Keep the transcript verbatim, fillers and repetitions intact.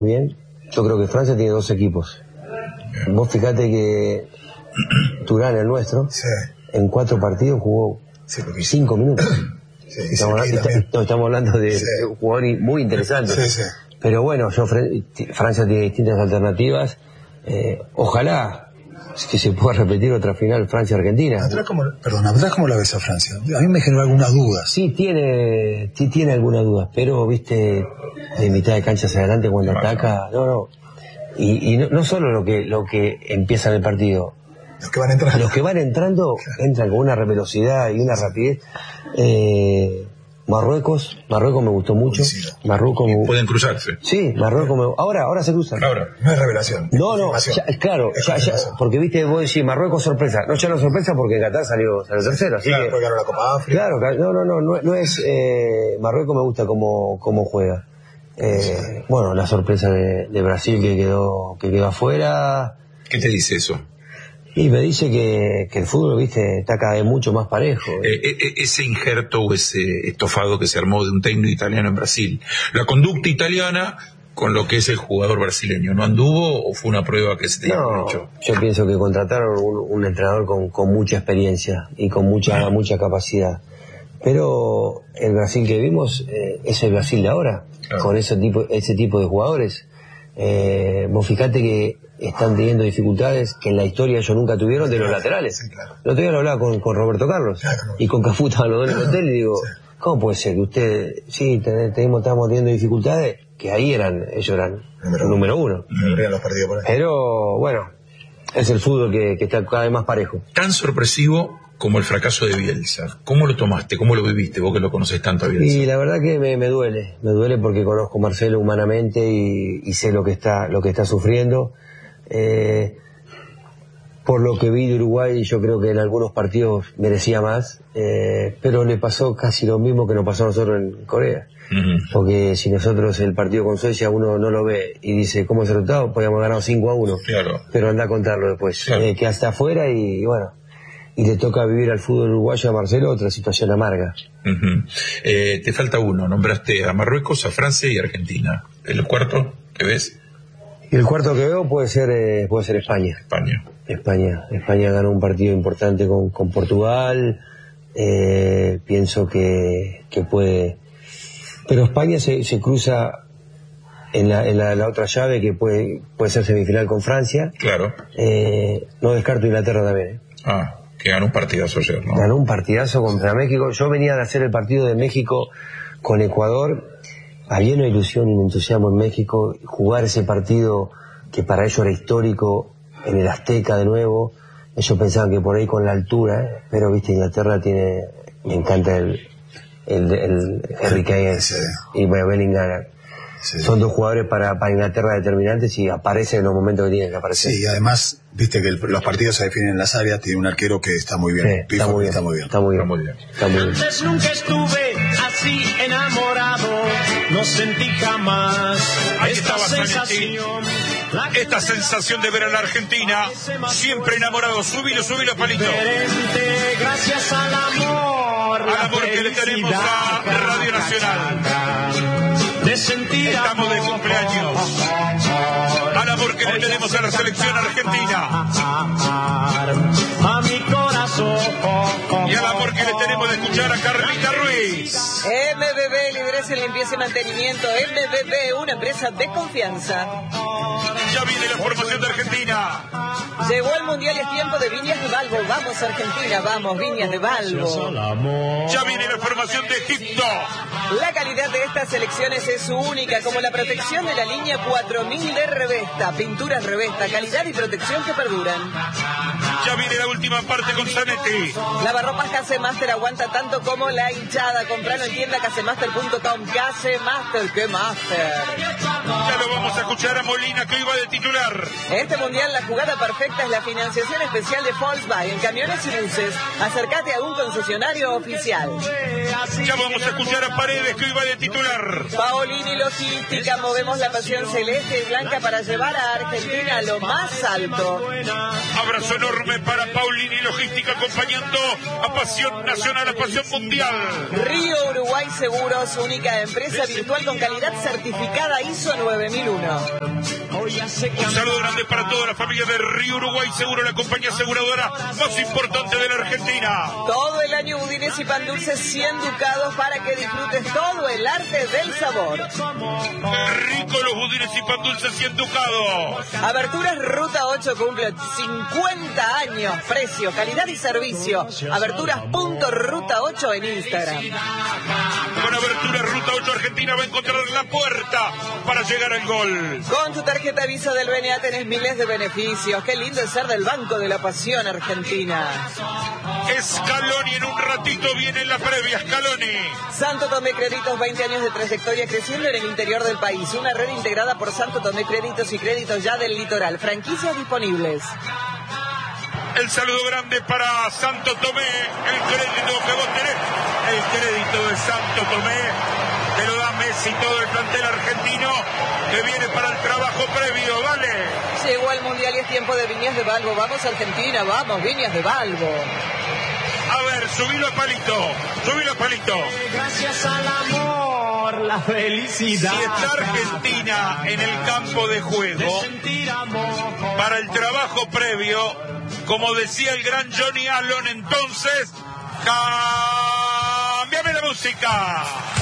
Bien, yo creo que Francia tiene dos equipos. Bien. Vos fijate que Turán, el nuestro, sí. en cuatro partidos jugó sí, cinco minutos. Sí, estamos, hablando, está, estamos hablando de, sí. de un jugador muy interesante. Sí, sí. Pero bueno, yo, Francia tiene distintas alternativas. Eh, ojalá que se pueda repetir otra final Francia-Argentina. Perdón, ¿atrás cómo la ves a Francia? A mí me generó algunas dudas. Sí tiene, sí tiene algunas dudas, pero viste, de mitad de cancha hacia adelante cuando claro. ataca, no, no. Y, y no, no solo lo que, lo que empieza en el partido. Los que van entrando. Los que van entrando, claro. entran con una velocidad y una rapidez. Eh, Marruecos, Marruecos me gustó mucho. Marruecos me... Pueden cruzarse. Sí, Marruecos me... Ahora, ahora se cruzan. Ahora. No es revelación. No, no, ya, claro, ya, ya, porque viste, vos decís Marruecos sorpresa. No, ya no es sorpresa porque Qatar salió, salió tercero, así claro, que... Claro, la Copa África. Claro, no, no, no, no, no es... Eh, Marruecos me gusta cómo, cómo juega. Eh, bueno, la sorpresa de, de Brasil que quedó, que quedó afuera. ¿Qué te dice eso? Y me dice que, que el fútbol, viste, está cada vez mucho más parejo. Eh, eh, ese injerto o ese estofado que se armó de un técnico italiano en Brasil, la conducta italiana con lo que es el jugador brasileño, ¿no anduvo o fue una prueba que se tenía no, hecho? Yo pienso que contrataron un, un entrenador con, con mucha experiencia y con mucha, ah. mucha capacidad. Pero el Brasil que vimos eh, es el Brasil de ahora, claro. con ese tipo, ese tipo de jugadores. Eh, vos fijate que están teniendo dificultades que en la historia ellos nunca tuvieron de los laterales. Sí, claro. El otro día lo hablaba con, con Roberto Carlos claro. y con Cafú estaban los dos en el hotel y digo, sí. ¿cómo puede ser que usted, sí, tenemos, estamos teniendo dificultades? Que ahí eran, ellos eran número, número uno. uno. Los partidos por ahí. Pero bueno, es el fútbol que, que está cada vez más parejo. Tan sorpresivo como el fracaso de Bielsa. ¿Cómo lo tomaste? ¿Cómo lo viviste? Vos que lo conocés tanto a Bielsa. Y la verdad que me, me duele, me duele porque conozco a Marcelo humanamente y, y sé lo que está, lo que está sufriendo. Eh, por lo que vi de Uruguay, yo creo que en algunos partidos merecía más, eh, pero le pasó casi lo mismo que nos pasó a nosotros en Corea. Uh-huh. Porque si nosotros el partido con Suecia uno no lo ve y dice cómo es el resultado, podíamos ganar cinco a uno. Claro. Pero anda a contarlo después. Claro. Eh, que hasta afuera y, y bueno. Y le toca vivir al fútbol uruguayo a Marcelo otra situación amarga. Uh-huh. Eh, te falta uno, nombraste a Marruecos, a Francia y a Argentina. ¿El cuarto que ves? Y el cuarto que veo puede ser eh, puede ser España. España. España. España ganó un partido importante con, con Portugal. Eh, pienso que, que puede... Pero España se, se cruza en la, en la, la otra llave que puede, puede ser semifinal con Francia. Claro. Eh, no descarto Inglaterra también. ¿eh? Ah. Que ganó un partidazo ayer, ¿no? Ganó un partidazo contra México. Yo venía de hacer el partido de México con Ecuador. Había una ilusión y un entusiasmo en México. Jugar ese partido que para ellos era histórico en el Azteca de nuevo. Ellos pensaban que por ahí con la altura, ¿eh? Pero viste, Inglaterra tiene... Me encanta el, el, el Harry Kane sí. y Bellingham. Sí. Son dos jugadores para, para Inglaterra determinantes y aparecen en los momentos que tienen que aparecer. Sí, y además, viste que el, los partidos se definen en las áreas, tiene un arquero que está muy bien. Sí, está, muy bien está muy bien. Está muy bien. Está muy bien. Está muy bien. Antes nunca estuve así enamorado, no sentí jamás Ahí esta estaba sensación. Esta sensación de ver a la Argentina siempre enamorado. Subilo, subilo, palito. Diferente, gracias al amor. Al amor que le tenemos a Radio Nacional. De sentir Estamos amor, de cumpleaños. Al amor que le tenemos a la selección argentina. A mi corazón. Y al amor que le tenemos de escuchar a Carlita Ruiz. M B B, lideresa en limpieza y mantenimiento. M B B, una empresa de confianza. Ya viene la formación de Argentina. Llegó el Mundial, es tiempo de Viñas de Balbo. Vamos Argentina, vamos Viñas de Balbo. Ya viene la formación de Egipto. La calidad de estas elecciones es única, como la protección de la línea cuatro mil de Revesta. Pinturas Revesta, calidad y protección que perduran. Ya viene la última parte con Zanetti. Lavarropas Casemaster aguanta tanto como la hinchada. Compralo en tienda casemaster punto com. Casemaster, ¿qué master? Ya lo vamos a escuchar a Molina, que iba de titular. Este mundial la jugada perfecta es la financiación especial de Volkswagen, camiones y buses. Acércate a un concesionario oficial. Ya vamos a escuchar a Paredes, que iba de titular. Paolini Logística, movemos la pasión celeste y blanca para llevar a Argentina a lo más alto. Abrazo enorme para Paolini Logística, acompañando a Pasión Nacional, a Pasión Mundial. Río Uruguay Seguros, única empresa virtual con calidad certificada I S O nueve mil uno. Hoy hace Un saludo grande para toda la familia de Río Uruguay Seguro, la compañía aseguradora más importante de la Argentina. Todo el año budines y pan dulces cien ducados para que disfrutes todo el arte del sabor. Rico los budines y pan dulces cien ducados. Aberturas Ruta ocho cumple cincuenta años. Precio, calidad y servicio. Aberturas.ruta ocho en Instagram. Con Aberturas Ruta ocho Argentina va a encontrar la puerta para llegar al gol. Con tu tarjeta Visa del B N A tenés miles de beneficios. Qué lindo es ser del Banco de la Pasión Argentina. Scaloni en un ratito viene en la previa, Scaloni. Santo Tomé Créditos, veinte años de trayectoria creciendo en el interior del país. Una red integrada por Santo Tomé Créditos y Créditos ya del litoral. Franquicias disponibles. El saludo grande para Santo Tomé, el crédito que vos tenés, el crédito de Santo Tomé, te lo da Messi, todo el plantel argentino que viene para el trabajo previo, ¿vale? Llegó al Mundial y es tiempo de Viñas de Balbo. Vamos Argentina, vamos, Viñas de Balbo. A ver, subilo a palito, subilo a palito. gracias al amor, la felicidad. Si está Argentina en el campo de juego, para el trabajo previo, como decía el gran Johnny Allen, entonces, ¡cámbiame la música!